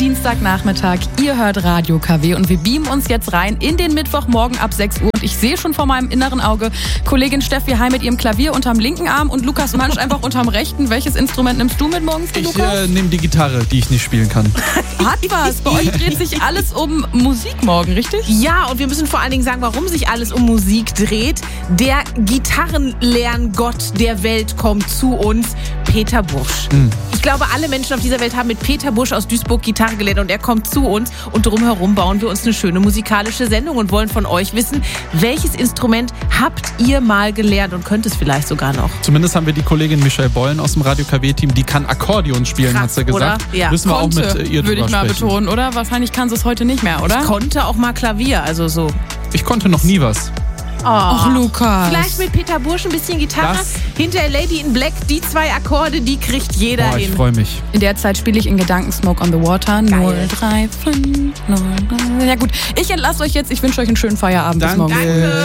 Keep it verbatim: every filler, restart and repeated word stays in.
Dienstagnachmittag. Ihr hört Radio K W und wir beamen uns jetzt rein in den Mittwochmorgen ab sechs Uhr. Und ich sehe schon vor meinem inneren Auge Kollegin Steffi Heim mit ihrem Klavier unterm linken Arm und Lukas Mansch einfach unterm rechten. Welches Instrument nimmst du mit morgens, Ich Lukas? äh, nehme die Gitarre, die ich nicht spielen kann. Hat was. Bei euch dreht sich alles um Musik morgen, richtig? Ja, und wir müssen vor allen Dingen sagen, warum sich alles um Musik dreht. Der Gitarrenlerngott der Welt kommt zu uns, Peter Bursch. Mhm. Ich glaube, alle Menschen auf dieser Welt haben mit Peter Bursch aus Duisburg Gitarre gelernt und er kommt zu uns und drumherum bauen wir uns eine schöne musikalische Sendung und wollen von euch wissen, welches Instrument habt ihr mal gelernt und könnt es vielleicht sogar noch? Zumindest haben wir die Kollegin Michelle Bollen aus dem Radio K W-Team, die kann Akkordeon spielen, Krass, hat sie gesagt. oder? Ja. Müssen wir Konnte, auch mit äh, ihr würde drüber ich mal sprechen. betonen, oder? Wahrscheinlich kann sie es heute nicht mehr, oder? Ich konnte auch mal Klavier, also so. Ich konnte noch nie was. Oh. Ach, Lukas. Vielleicht mit Peter Bursch ein bisschen Gitarre. Das- Hinter Lady in Black, die zwei Akkorde, die kriegt jeder Boah, ich hin. freue mich. In der Zeit spiele ich in Gedanken Smoke on the Water. null drei fünf null. Ja gut, ich entlasse euch jetzt. Ich wünsche euch einen schönen Feierabend. Bis Danke. morgen. Danke.